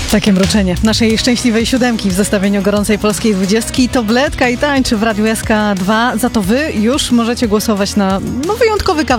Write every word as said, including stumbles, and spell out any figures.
Takie mruczenie naszej szczęśliwej siódemki w zestawieniu gorącej polskiej dwudziestki to Bledka i tańczy w Radiu S K dwa. Za to wy już możecie głosować na no, wyjątkowy kawałek